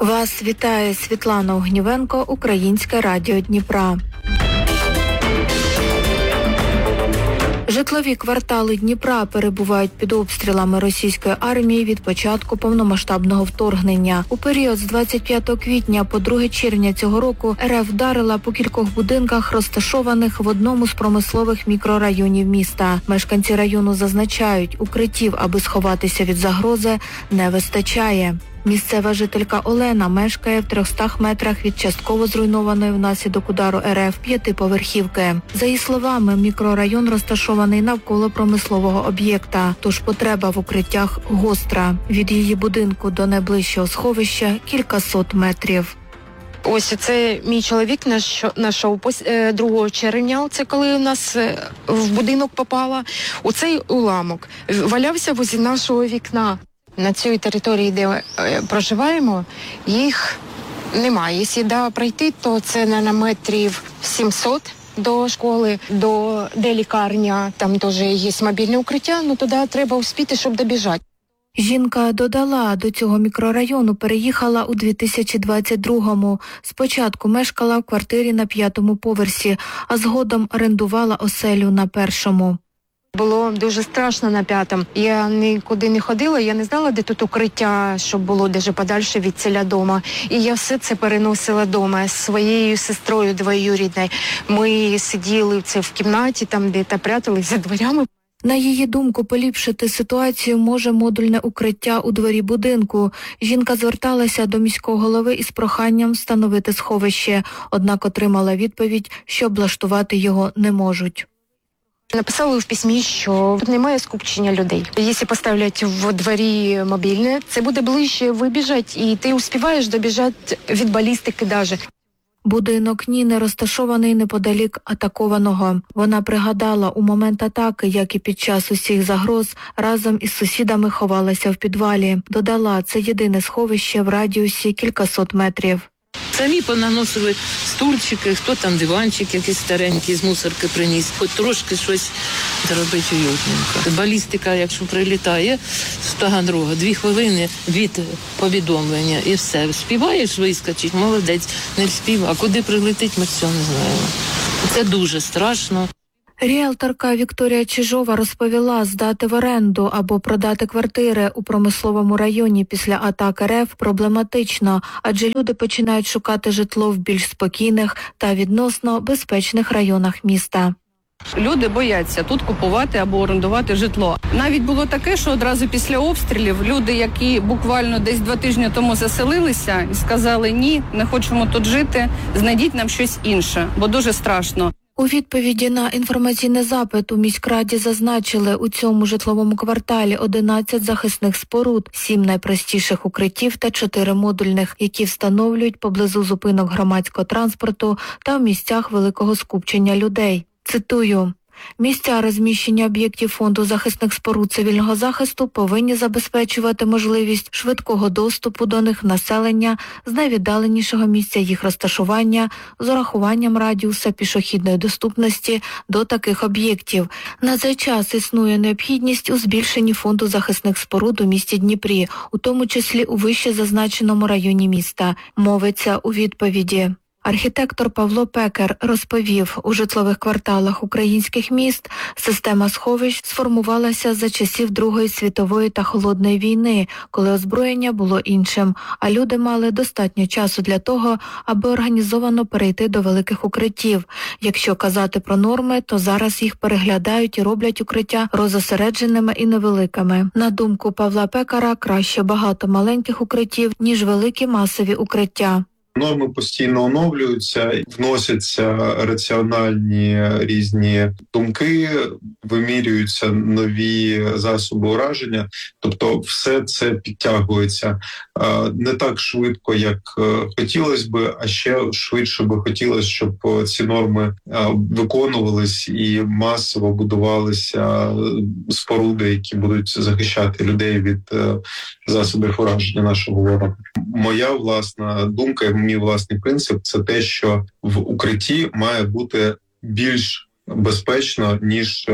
Вас вітає Світлана Огнівенко, Українське радіо Дніпра. Житлові квартали Дніпра перебувають під обстрілами російської армії від початку повномасштабного вторгнення. У період з 25 квітня по 2 червня цього року РФ вдарила по кількох будинках, розташованих в одному з промислових мікрорайонів міста. Мешканці району зазначають, укриттів, аби сховатися від загрози, не вистачає. Місцева жителька Олена мешкає в 300 метрах від частково зруйнованої внаслідок удару РФ 5-поверхівки. За її словами, мікрорайон розташований навколо промислового об'єкта, тож потреба в укриттях гостра. Від її будинку до найближчого сховища кількасот метрів. Ось це мій чоловік знайшов 2 червня, це коли у нас в будинок попала. Оцей уламок валявся возле нашого вікна. На цій території, де проживаємо, їх немає. Якщо пройти, то це на метрів 700 до школи, де лікарня, там теж є мобільне укриття, але туди треба успіти, щоб добіжати. Жінка додала, до цього мікрорайону переїхала у 2022-му. Спочатку мешкала в квартирі на 5-му поверсі, а згодом орендувала оселю на 1-му. Було дуже страшно на 5-му. Я нікуди не ходила, я не знала, де тут укриття, щоб було дуже подальше від ціля дома. І я все це переносила вдома з своєю сестрою двоюрідною. Ми сиділи в кімнаті, там де-то прятались за дверями. На її думку, поліпшити ситуацію може модульне укриття у дворі будинку. Жінка зверталася до міського голови із проханням встановити сховище, однак отримала відповідь, що облаштувати його не можуть. Написали в письмі, що немає скупчення людей. Якщо поставлять в дворі мобільне, це буде ближче вибіжати, і ти успіваєш добіжати від балістики навіть. Будинок Ніни розташований неподалік атакованого. Вона пригадала, у момент атаки, як і під час усіх загроз, разом із сусідами ховалася в підвалі. Додала, це єдине сховище в радіусі кількасот метрів. Самі понаносили стульчики, хто там диванчик якийсь старенький з мусорки приніс, хоч трошки щось зробити уютненько. Балістика, якщо прилітає з Таганрога, 2 хвилини від повідомлення і все. Співаєш вискочить, молодець, не спів, а куди прилетить, ми цього не знаємо. Це дуже страшно. Ріелторка Вікторія Чижова розповіла, здати в оренду або продати квартири у промисловому районі після атак РФ проблематично, адже люди починають шукати житло в більш спокійних та відносно безпечних районах міста. Люди бояться тут купувати або орендувати житло. Навіть було таке, що одразу після обстрілів люди, які буквально десь 2 тижні тому заселилися і сказали «ні, не хочемо тут жити, знайдіть нам щось інше, бо дуже страшно». У відповіді на інформаційний запит у міськраді зазначили, у цьому житловому кварталі 11 захисних споруд, 7 найпростіших укриттів та 4 модульних, які встановлюють поблизу зупинок громадського транспорту та в місцях великого скупчення людей. Цитую. Місця розміщення об'єктів фонду захисних споруд цивільного захисту повинні забезпечувати можливість швидкого доступу до них населення з найвіддаленішого місця їх розташування з урахуванням радіуса пішохідної доступності до таких об'єктів. На цей час існує необхідність у збільшенні фонду захисних споруд у місті Дніпрі, у тому числі у вище зазначеному районі міста, мовиться у відповіді. Архітектор Павло Пекер розповів, у житлових кварталах українських міст система сховищ сформувалася за часів Другої світової та Холодної війни, коли озброєння було іншим, а люди мали достатньо часу для того, аби організовано перейти до великих укриттів. Якщо казати про норми, то зараз їх переглядають і роблять укриття розосередженими і невеликими. На думку Павла Пекера, краще багато маленьких укриттів, ніж великі масові укриття. Норми постійно оновлюються, вносяться раціональні різні думки, вимірюються нові засоби ураження, тобто все це підтягується не так швидко, як хотілося би, а ще швидше би хотілося, щоб ці норми виконувались і масово будувалися споруди, які будуть захищати людей від засобів ураження нашого ворога. Моя власна думка, мій власний принцип – це те, що в укритті має бути більш безпечно, ніж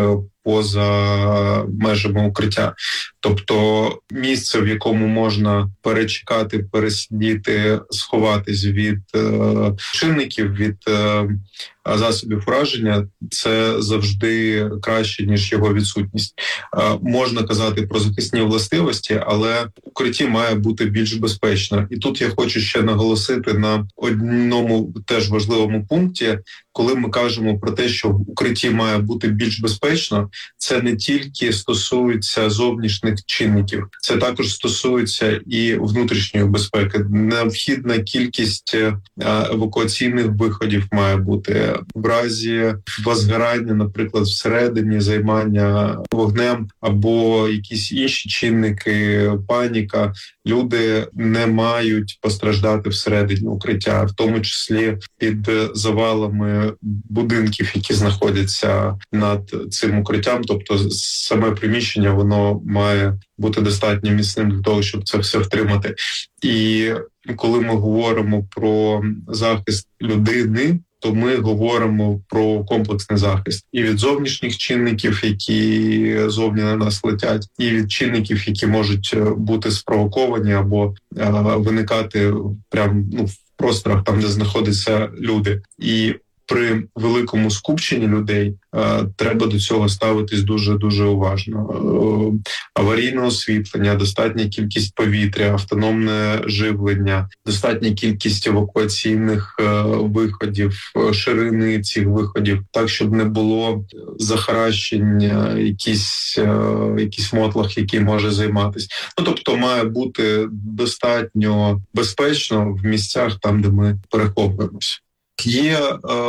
поза межами укриття. Тобто місце, в якому можна перечекати, пересидіти, сховатись від чинників, від засобів ураження, це завжди краще, ніж його відсутність. Можна казати про захисні властивості, але в укритті має бути більш безпечно. І тут я хочу ще наголосити на одному теж важливому пункті, коли ми кажемо про те, що в укритті має бути більш безпечно, це не тільки стосується зовнішніх чинників, це також стосується і внутрішньої безпеки. Необхідна кількість евакуаційних виходів має бути. В разі возгорання, наприклад, всередині, займання вогнем або якісь інші чинники, паніка, люди не мають постраждати всередині укриття, в тому числі під завалами будинків, які знаходяться над цим укриттям. Тобто саме приміщення, воно має бути достатньо міцним для того, щоб це все втримати. І коли ми говоримо про захист людини, то ми говоримо про комплексний захист і від зовнішніх чинників, які зовні на нас летять, і від чинників, які можуть бути спровоковані або виникати прямо в просторах, там, де знаходяться люди. І при великому скупченні людей треба до цього ставитись дуже-дуже уважно. Аварійне освітлення, достатня кількість повітря, автономне живлення, достатня кількість евакуаційних виходів, ширини цих виходів, так, щоб не було захаращення, якийсь мотлах, який може займатися. Тобто має бути достатньо безпечно в місцях там, де ми переховуємося. Є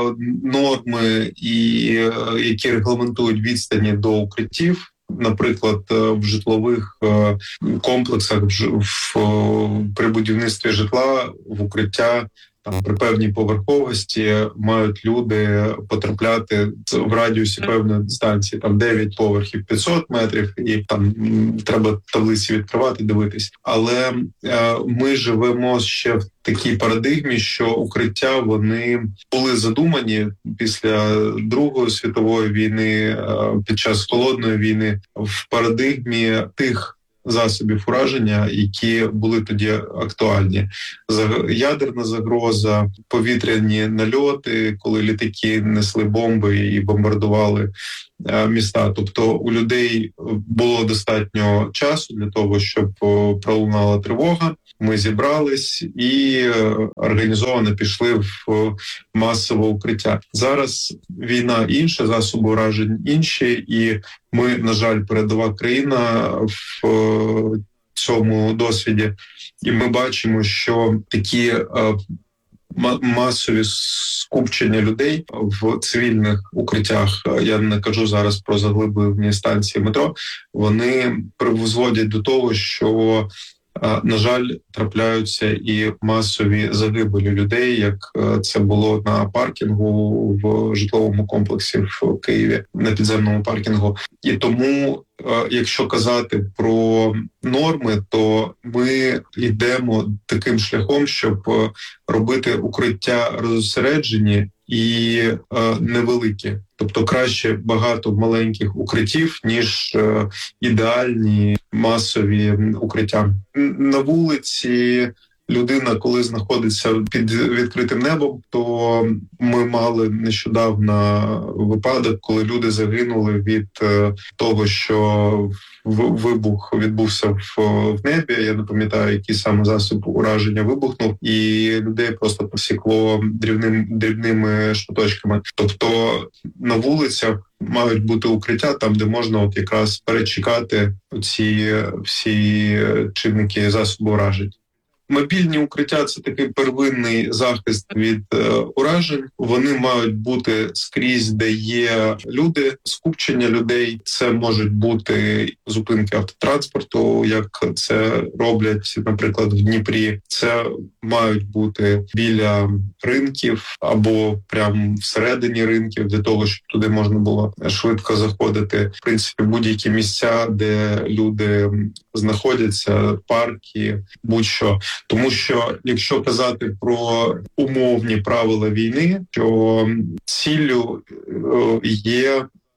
норми, які регламентують відстані до укриттів. Наприклад, в житлових комплексах при будівництві житла в укриття при певній поверховості мають люди потрапляти в радіусі певної дистанції, 9 поверхів 500 метрів, і там треба таблиці відкривати, дивитись. Але ми живемо ще в такій парадигмі, що укриття, вони були задумані після Другої світової війни, під час Холодної війни, в парадигмі тих засобів ураження, які були тоді актуальні. Ядерна загроза, повітряні нальоти, коли літаки несли бомби і бомбардували міста. Тобто у людей було достатньо часу для того, щоб пролунала тривога. Ми зібрались і організовано пішли в масове укриття. Зараз війна інша, засоби уражень інші, і ми, на жаль, передова країна в цьому досвіді. І ми бачимо, що такі масові скупчення людей в цивільних укриттях, я не кажу зараз про заглиблені станції метро, вони призводять до того, що на жаль, трапляються і масові загибелі людей, як це було на паркінгу в житловому комплексі в Києві, на підземному паркінгу. І тому, якщо казати про норми, то ми йдемо таким шляхом, щоб робити укриття розосереджені і невеликі. Тобто краще багато маленьких укриттів, ніж ідеальні масові укриття. На вулиці людина, коли знаходиться під відкритим небом, то ми мали нещодавно випадок, коли люди загинули від того, що вибух відбувся в небі. Я не пам'ятаю, який саме засіб ураження вибухнув, і людей просто посікло дрібними шматочками. Тобто на вулицях мають бути укриття там, де можна якраз перечекати ці всі чинники засобу уражень. Мобільні укриття – це такий первинний захист від уражень. Вони мають бути скрізь, де є люди, скупчення людей. Це можуть бути зупинки автотранспорту, як це роблять, наприклад, в Дніпрі. Це мають бути біля ринків або прямо всередині ринків, для того, щоб туди можна було швидко заходити. В принципі, будь-які місця, де люди знаходяться, парки, будь-що. Тому що, якщо казати про умовні правила війни, що ціллю є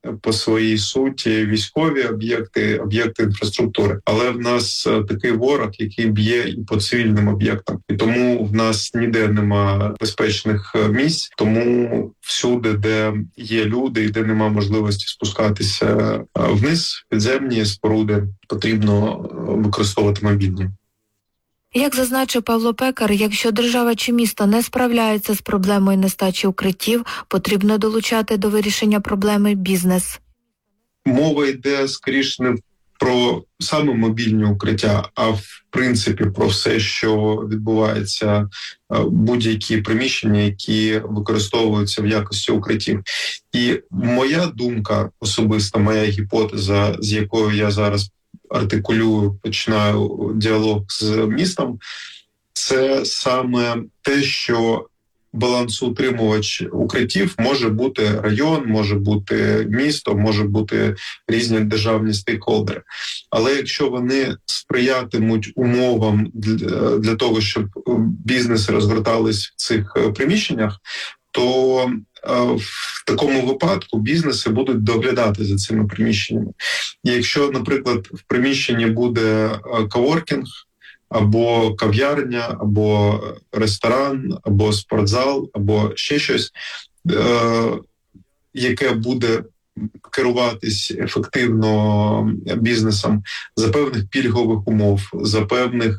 по своїй суті військові об'єкти, об'єкти інфраструктури. Але в нас такий ворог, який б'є і по цивільним об'єктам. І тому в нас ніде нема безпечних місць. Тому всюди, де є люди і де нема можливості спускатися вниз, підземні споруди, потрібно використовувати мобільні. Як зазначив Павло Пекар, якщо держава чи місто не справляється з проблемою нестачі укриттів, потрібно долучати до вирішення проблеми бізнес. Мова йде скоріше не про саме мобільні укриття, а в принципі про все, що відбувається, будь-які приміщення, які використовуються в якості укриттів. І моя думка особиста, моя гіпотеза, з якою я зараз артикулюю, починаю діалог з містом, це саме те, що балансоутримувач укриттів може бути район, може бути місто, може бути різні державні стейкхолдери. Але якщо вони сприятимуть умовам для того, щоб бізнеси розгортались в цих приміщеннях, то в такому випадку бізнеси будуть доглядати за цими приміщеннями. І якщо, наприклад, в приміщенні буде коворкінг, або кав'ярня, або ресторан, або спортзал, або ще щось, яке буде керуватись ефективно бізнесом за певних пільгових умов, за певних,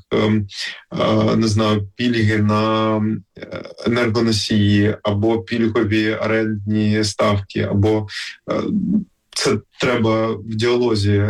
не знаю, пільги на енергоносії, або пільгові орендні ставки, або це треба в діалозі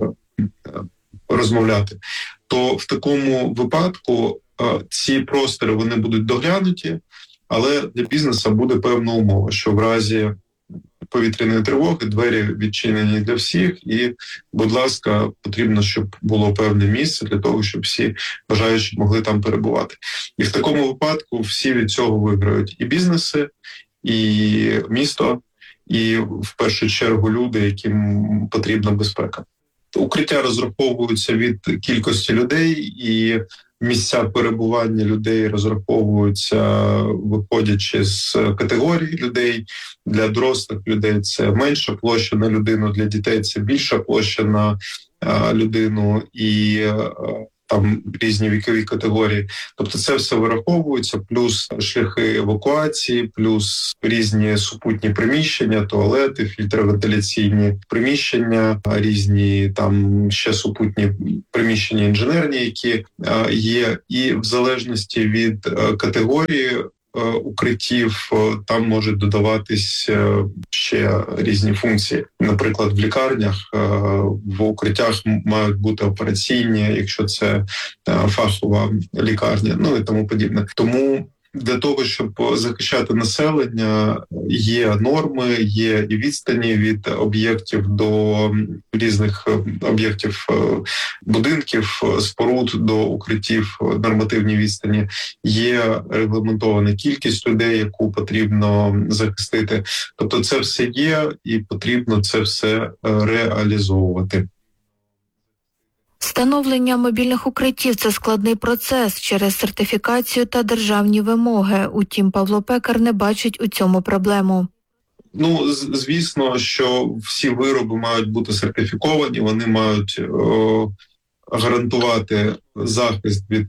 розмовляти, то в такому випадку ці простори вони будуть доглянуті, але для бізнесу буде певна умова, що в разі повітряної тривоги двері відчинені для всіх, і, будь ласка, потрібно, щоб було певне місце для того, щоб всі бажаючі могли там перебувати. І в такому випадку всі від цього виграють: і бізнеси, і місто, і в першу чергу люди, яким потрібна безпека. Укриття розраховуються від кількості людей, і місця перебування людей розраховуються, виходячи з категорії людей. Для дорослих людей це менша площа на людину, для дітей це більша площа на людину, і там різні вікові категорії. Тобто це все вираховується, плюс шляхи евакуації, плюс різні супутні приміщення, туалети, фільтровентиляційні приміщення, різні там ще супутні приміщення інженерні, які є. І в залежності від категорії укриттів там можуть додаватись ще різні функції. Наприклад, в лікарнях в укриттях мають бути операційні, якщо це фахова лікарня, ну і тому подібне. Тому для того, щоб захищати населення, є норми, є і відстані від об'єктів до різних об'єктів, будинків, споруд до укриттів, нормативні відстані, є регламентована кількість людей, яку потрібно захистити. Тобто це все є і потрібно це все реалізовувати. Встановлення мобільних укриттів – це складний процес через сертифікацію та державні вимоги. Утім, Павло Пекар не бачить у цьому проблему. Ну, звісно, що всі вироби мають бути сертифіковані, вони мають гарантувати захист від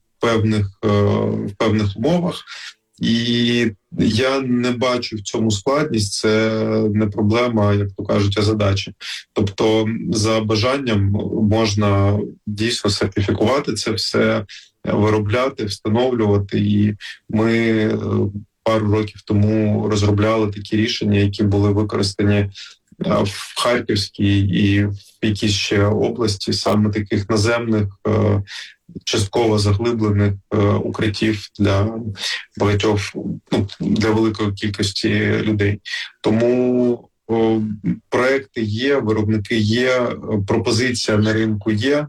певних умовах. І я не бачу в цьому складність, це не проблема, як то кажуть, а задача. Тобто за бажанням можна дійсно сертифікувати це все, виробляти, встановлювати. І ми пару років тому розробляли такі рішення, які були використані в Харківській і в якійсь ще області, саме таких наземних, частково заглиблених укриттів для багатьох, для великої кількості людей. Тому проекти є, виробники є, пропозиція на ринку є.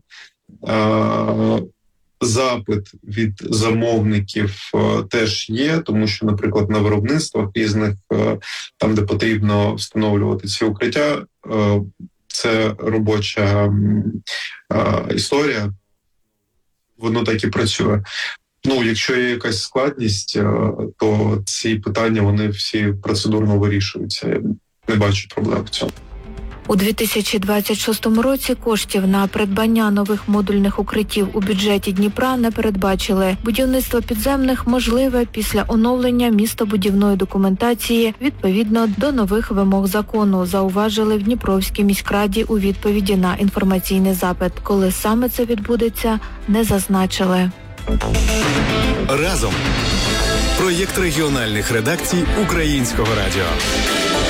Запит від замовників теж є, тому що, наприклад, на виробництвах різних, там, де потрібно встановлювати ці укриття, це робоча історія, воно так і працює. Ну, якщо є якась складність, то ці питання, вони всі процедурно вирішуються. не бачу проблем в цьому. У 2026 році коштів на придбання нових модульних укриттів у бюджеті Дніпра не передбачили. Будівництво підземних можливе після оновлення містобудівної документації відповідно до нових вимог закону, зауважили в Дніпровській міськраді у відповіді на інформаційний запит. Коли саме це відбудеться, не зазначили. Разом. Проєкт регіональних редакцій Українського радіо.